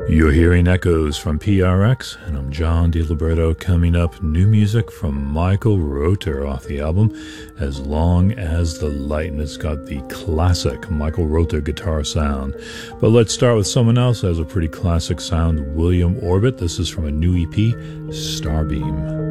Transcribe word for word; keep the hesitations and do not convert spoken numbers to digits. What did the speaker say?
You're hearing echoes from P R X, and I'm John DiLiberto. Coming up, new music from Michael Rother off the album As Long as the Light, and it's got the classic Michael Rother guitar sound. But let's start with someone else who has a pretty classic sound, William Orbit. This is from a new E P, Starbeam.